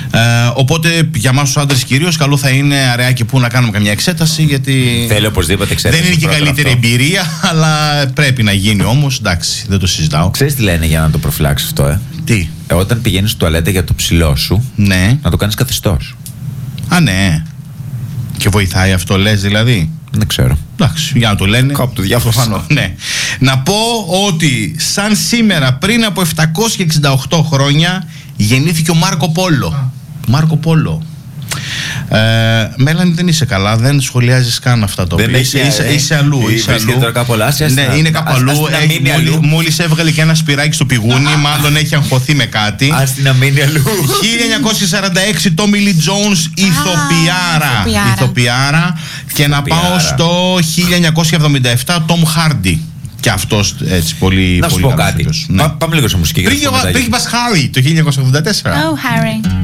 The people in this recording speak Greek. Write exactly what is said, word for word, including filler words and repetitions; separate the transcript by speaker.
Speaker 1: Ε, οπότε για εμάς τους άντρες κυρίως, καλό θα είναι αραιά που να κάνουμε καμιά εξέταση, γιατί
Speaker 2: θέλει οπωσδήποτε εξέταση.
Speaker 1: Δεν είναι και καλύτερη αυτό. Εμπειρία, αλλά πρέπει να γίνει όμως. Εντάξει, δεν το συζητάω.
Speaker 2: Ξέρεις τι λένε για να το προφυλάξεις αυτό, ε?
Speaker 1: Τι?
Speaker 2: Ε, όταν πηγαίνεις στο τουαλέτα για το ψηλό σου,
Speaker 1: ναι.
Speaker 2: να το κάνεις καθιστός.
Speaker 1: Α, ναι. Και βοηθάει αυτό, λες δηλαδή?
Speaker 2: Δεν ξέρω.
Speaker 1: Εντάξει, για να το λένε.
Speaker 2: Κάπου το διάφορα.
Speaker 1: Ναι. Να πω ότι σαν σήμερα πριν από επτακόσια εξήντα οκτώ χρόνια γεννήθηκε ο Μάρκο Πόλο. Μάρκο Πόλο. Ε, Μέλανη, δεν είσαι καλά, δεν σχολιάζεις καν αυτά τα οποία. Είσαι, είσαι, είσαι αλλού. Είσαι αλλού.
Speaker 2: Τώρα κάπου πολλά,
Speaker 1: ναι,
Speaker 2: να,
Speaker 1: είναι κάπου αλλού.
Speaker 2: αλλού.
Speaker 1: Μόλις έβγαλε και ένα σπυράκι στο πηγούνι, μάλλον έχει αγχωθεί με κάτι.
Speaker 2: Ας την αμήνει αλλού.
Speaker 1: χίλια εννιακόσια σαράντα έξι Τόμι Λι Τζόουνς, ηθοποιάρα. Ηθοποιάρα. Και να πάω στο χίλια εννιακόσια εβδομήντα επτά Τόμ Χάρντι. Και αυτός έτσι πολύ.
Speaker 2: Να σου πω κάτι. Ναι. Πάμε λίγο σε μουσική.
Speaker 1: Πριν πας Χάρι το χίλια εννιακόσια ογδόντα τέσσερα.
Speaker 3: Oh, Harry.